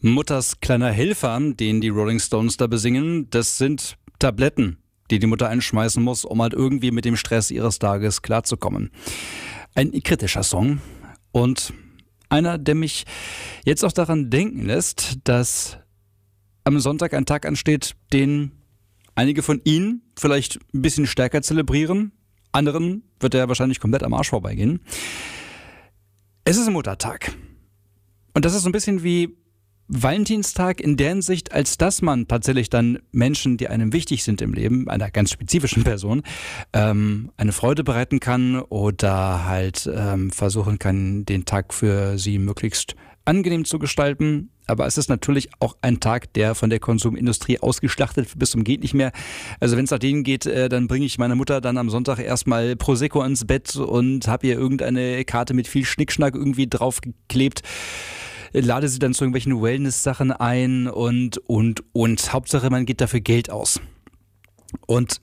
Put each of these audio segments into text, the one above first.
Mutters kleiner Helfer, den die Rolling Stones da besingen, das sind Tabletten, die die Mutter einschmeißen muss, um halt irgendwie mit dem Stress ihres Tages klarzukommen. Ein kritischer Song und einer, der mich jetzt auch daran denken lässt, dass am Sonntag ein Tag ansteht, den einige von Ihnen vielleicht ein bisschen stärker zelebrieren. Anderen wird er wahrscheinlich komplett am Arsch vorbeigehen. Es ist ein Muttertag. Und das ist so ein bisschen wie Valentinstag in der Hinsicht, als dass man tatsächlich dann Menschen, die einem wichtig sind im Leben, einer ganz spezifischen Person, eine Freude bereiten kann oder halt versuchen kann, den Tag für sie möglichst angenehm zu gestalten. Aber es ist natürlich auch ein Tag, der von der Konsumindustrie ausgeschlachtet wird bis zum geht nicht mehr. Also wenn es nach denen geht, dann bringe ich meiner Mutter dann am Sonntag erstmal Prosecco ins Bett und habe ihr irgendeine Karte mit viel Schnickschnack irgendwie draufgeklebt. Lade sie dann zu irgendwelchen Wellness-Sachen ein und. Hauptsache, man geht dafür Geld aus. Und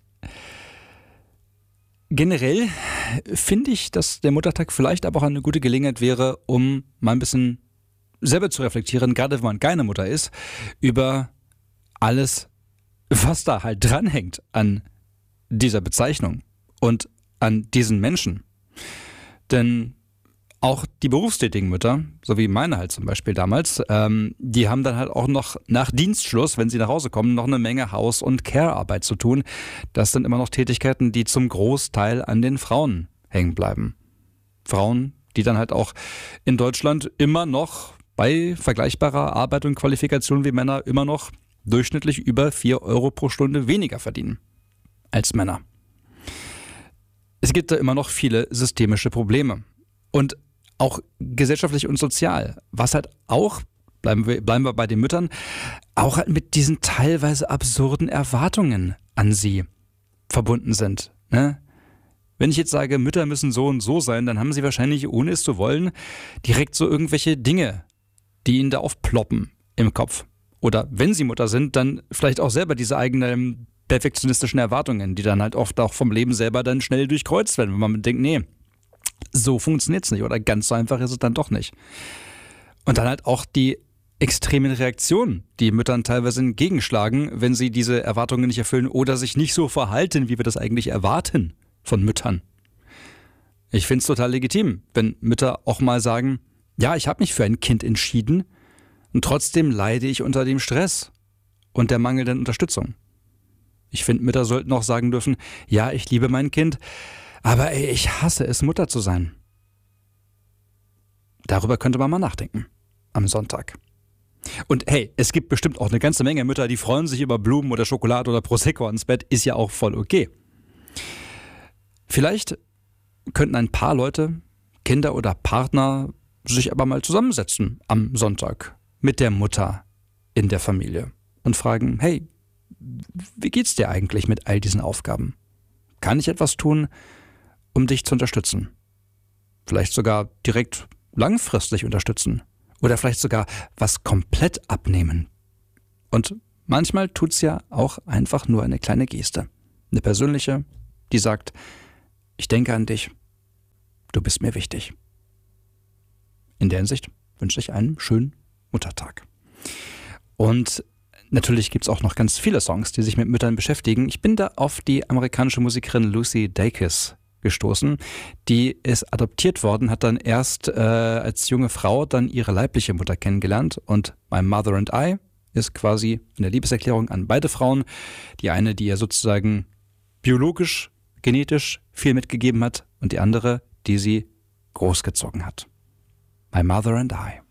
generell finde ich, dass der Muttertag vielleicht aber auch eine gute Gelegenheit wäre, um mal ein bisschen selber zu reflektieren, gerade wenn man keine Mutter ist, über alles, was da halt dranhängt an dieser Bezeichnung und an diesen Menschen. Denn auch die berufstätigen Mütter, so wie meine halt zum Beispiel damals, die haben dann halt auch noch nach Dienstschluss, wenn sie nach Hause kommen, noch eine Menge Haus- und Care-Arbeit zu tun. Das sind immer noch Tätigkeiten, die zum Großteil an den Frauen hängen bleiben. Frauen, die dann halt auch in Deutschland immer noch bei vergleichbarer Arbeit und Qualifikation wie Männer immer noch durchschnittlich über 4 Euro pro Stunde weniger verdienen als Männer. Es gibt da immer noch viele systemische Probleme. Und auch gesellschaftlich und sozial, was halt auch, bleiben wir bei den Müttern, auch halt mit diesen teilweise absurden Erwartungen an sie verbunden sind. Ne? Wenn ich jetzt sage, Mütter müssen so und so sein, dann haben sie wahrscheinlich, ohne es zu wollen, direkt so irgendwelche Dinge, die ihnen da aufploppen im Kopf. Oder wenn sie Mutter sind, dann vielleicht auch selber diese eigenen perfektionistischen Erwartungen, die dann halt oft auch vom Leben selber dann schnell durchkreuzt werden, wenn man denkt, nee, so funktioniert es nicht oder ganz so einfach ist es dann doch nicht. Und dann halt auch die extremen Reaktionen, die Müttern teilweise entgegenschlagen, wenn sie diese Erwartungen nicht erfüllen oder sich nicht so verhalten, wie wir das eigentlich erwarten von Müttern. Ich finde es total legitim, wenn Mütter auch mal sagen, ja, ich habe mich für ein Kind entschieden und trotzdem leide ich unter dem Stress und der mangelnden Unterstützung. Ich finde, Mütter sollten auch sagen dürfen, ja, ich liebe mein Kind, aber ich hasse es, Mutter zu sein. Darüber könnte man mal nachdenken am Sonntag. Und hey, es gibt bestimmt auch eine ganze Menge Mütter, die freuen sich über Blumen oder Schokolade oder Prosecco ans Bett, ist ja auch voll okay. Vielleicht könnten ein paar Leute, Kinder oder Partner, sich aber mal zusammensetzen am Sonntag mit der Mutter in der Familie und fragen, hey, wie geht's dir eigentlich mit all diesen Aufgaben? Kann ich etwas tun, um dich zu unterstützen? Vielleicht sogar direkt langfristig unterstützen oder vielleicht sogar was komplett abnehmen. Und manchmal tut's ja auch einfach nur eine kleine Geste. Eine persönliche, die sagt, ich denke an dich, du bist mir wichtig. In der Hinsicht wünsche ich einen schönen Muttertag. Und natürlich gibt es auch noch ganz viele Songs, die sich mit Müttern beschäftigen. Ich bin da auf die amerikanische Musikerin Lucy Dacus gestoßen. Die ist adoptiert worden, hat dann erst als junge Frau dann ihre leibliche Mutter kennengelernt. Und My Mother and I ist quasi eine Liebeserklärung an beide Frauen. Die eine, die ihr sozusagen biologisch, genetisch viel mitgegeben hat und die andere, die sie großgezogen hat. My Mother and I.